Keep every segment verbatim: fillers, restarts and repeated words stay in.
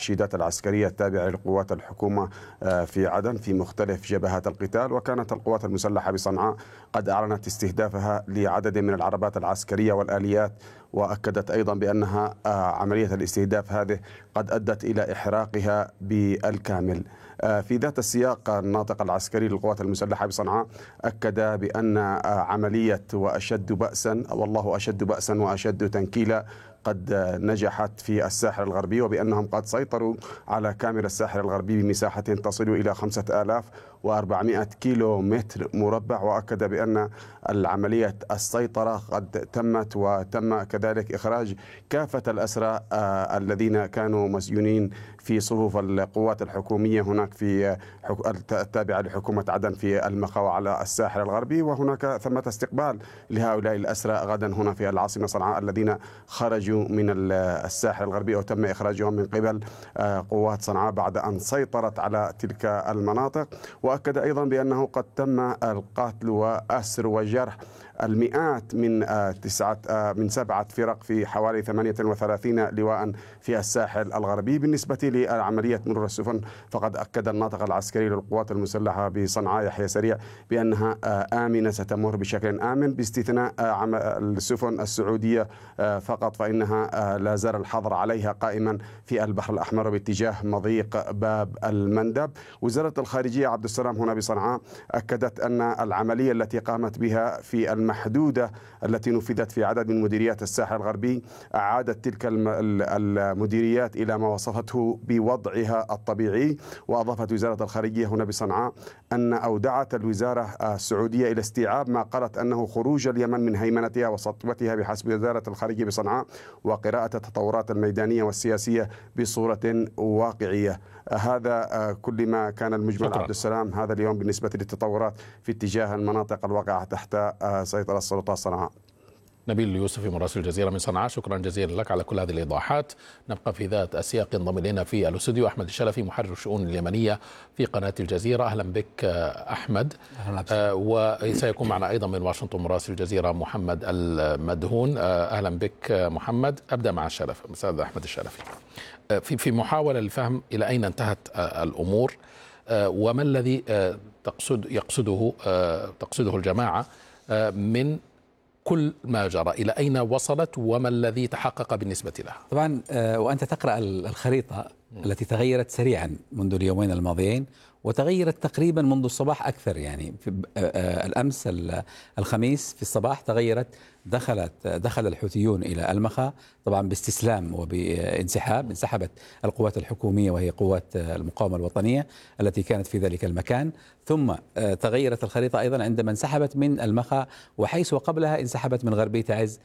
التحشيدات العسكرية التابعة لقوات الحكومة في عدن في مختلف جبهات القتال. وكانت القوات المسلحة بصنعاء قد أعلنت استهدافها لعدد من العربات العسكرية والآليات، وأكدت أيضا بأنها عملية الاستهداف هذه قد أدت إلى إحراقها بالكامل. في ذات السياق الناطق العسكري للقوات المسلحة بصنعاء أكد بأن عملية وأشد بأسا والله أشد بأسا وأشد تنكيلا قد نجحت في الساحل الغربي، وبأنهم قد سيطروا على كامل الساحل الغربي بمساحة تصل إلى خمسة آلاف وأربعمائة كيلو متر مربع. وأكد بأن العملية السيطرة قد تمت، وتم كذلك إخراج كافة الأسرى الذين كانوا مسجونين في صفوف القوات الحكومية هناك في التابعة لحكومة عدن في المخاوة على الساحل الغربي. وهناك ثمة استقبال لهؤلاء الأسرى غدا هنا في العاصمة صنعاء الذين خرجوا من الساحل الغربي وتم إخراجهم من قبل قوات صنعاء بعد أن سيطرت على تلك المناطق. وأكد أيضا بأنه قد تم القتل وأسر وجرح المئات من تسعة من سبعة فرق في حوالي ثمانية وثلاثين لواء في الساحل الغربي. بالنسبة لعملية مرور السفن فقد أكد الناطق العسكري للقوات المسلحة بصنعاء يحيى سريع بأنها آمنة، ستمر بشكل آمن باستثناء السفن السعودية فقط، فإنها لا زال الحظر عليها قائما في البحر الأحمر باتجاه مضيق باب المندب. وزارة الخارجية عبد السلام هنا بصنعاء أكدت أن العملية التي قامت بها في المحدودة التي نفذت في عدد من مديريات الساحل الغربي أعادت تلك المديريات إلى ما وصفته بوضعها الطبيعي. وأضافت وزارة الخارجية هنا بصنعاء أن أودعت الوزارة السعودية إلى استيعاب ما قالت أنه خروج اليمن من هيمنتها وسطوتها بحسب وزارة الخارجية بصنعاء، وقراءة التطورات الميدانية والسياسية بصورة واقعية. هذا كل ما كان المجمل عبد السلام هذا اليوم بالنسبة للتطورات في اتجاه المناطق الواقعة تحت سيطرة السلطات صنعاء. نبيل اليوسفي مراسل الجزيرة من صنعاء، شكرا جزيلا لك على كل هذه الإيضاحات. نبقى في ذات السياق، ينضم إلينا في الاستوديو أحمد الشلفي محرر الشؤون اليمنية في قناة الجزيرة. أهلا بك أحمد. آه وسيكون معنا أيضا من واشنطن مراسل الجزيرة محمد المدهون. آه أهلا بك محمد. أبدأ مع الشلف أستاذ أحمد الشلفي آه في في محاولة للفهم إلى أين انتهت آه الأمور آه وما الذي آه تقصد يقصده آه تقصده الجماعة آه من كل ما جرى، إلى أين وصلت وما الذي تحقق بالنسبة لها؟ طبعا وأنت تقرأ الخريطة التي تغيرت سريعا منذ اليومين الماضيين، وتغيرت تقريبا منذ الصباح أكثر. يعني في الأمس الخميس في الصباح تغيرت، دخلت دخل الحوثيون إلى المخا طبعا باستسلام وبانسحاب. انسحبت القوات الحكومية وهي قوات المقاومة الوطنية التي كانت في ذلك المكان. ثم تغيرت الخريطة أيضا عندما انسحبت من المخا، وحيث وقبلها انسحبت من غربية عز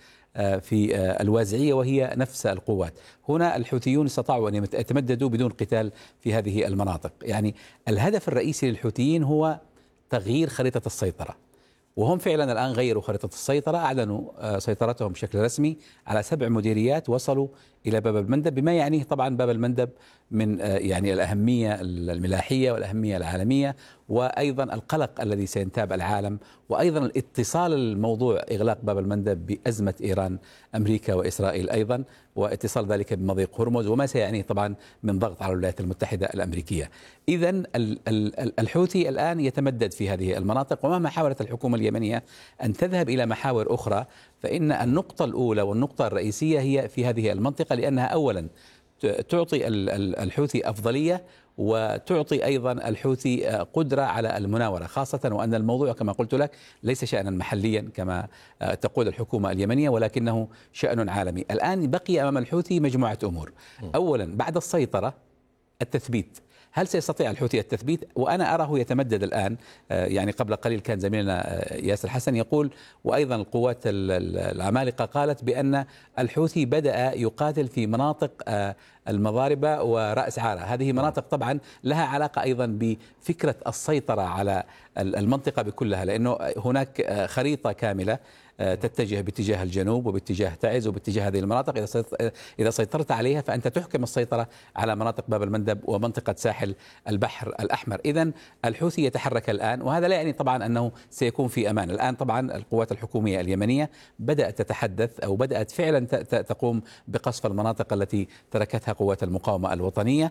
في الوازعية وهي نفس القوات. هنا الحوثيون استطاعوا أن يتمددوا بدون قتال في هذه المناطق. يعني الهدف الرئيسي للحوثيين هو تغيير خريطة السيطرة، وهم فعلا الآن غيروا خريطة السيطرة. أعلنوا سيطرتهم بشكل رسمي على سبع مديريات وصلوا إلى باب المندب، بما يعنيه طبعا باب المندب من يعني الأهمية الملاحية والأهمية العالمية، وأيضا القلق الذي سينتاب العالم، وأيضا الاتصال الموضوع إغلاق باب المندب بأزمة إيران أمريكا وإسرائيل أيضا، واتصال ذلك بمضيق هرمز وما سيعنيه طبعا من ضغط على الولايات المتحدة الأمريكية. إذن الحوثي الآن يتمدد في هذه المناطق، ومهما حاولت الحكومة اليمنية أن تذهب إلى محاور أخرى فإن النقطة الأولى والنقطة الرئيسية هي في هذه المنطقة، لأنها أولا تعطي الحوثي أفضلية، وتعطي أيضا الحوثي قدرة على المناورة، خاصة وأن الموضوع كما قلت لك ليس شأنا محليا كما تقول الحكومة اليمنية، ولكنه شأن عالمي. الآن بقي أمام الحوثي مجموعة أمور. أولا بعد السيطرة التثبيت. هل سيستطيع الحوثي التثبيت؟ وأنا أراه يتمدد الآن. يعني قبل قليل كان زميلنا ياسر حسن يقول، وأيضا القوات العمالقة قالت بأن الحوثي بدأ يقاتل في مناطق المضاربة ورأس عارة. هذه مناطق طبعا لها علاقة أيضا بفكرة السيطرة على المنطقة بكلها، لأنه هناك خريطة كاملة تتجه باتجاه الجنوب وباتجاه تعز وباتجاه هذه المناطق. إذا سيطرت عليها فأنت تحكم السيطرة على مناطق باب المندب ومنطقة ساحل البحر الأحمر. إذن الحوثي يتحرك الآن، وهذا لا يعني طبعا أنه سيكون في أمان. الآن طبعا القوات الحكومية اليمنية بدأت تتحدث أو بدأت فعلا تقوم بقصف المناطق التي تركتها قوات المقاومة الوطنية،